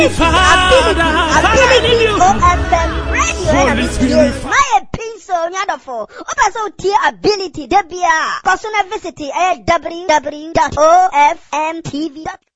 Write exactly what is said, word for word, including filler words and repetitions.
Ability, ability, O F M radio. My pencil, Yadafo. Opa so tier ability, Debia. Personal visit, w w w dot o f m t v dot com.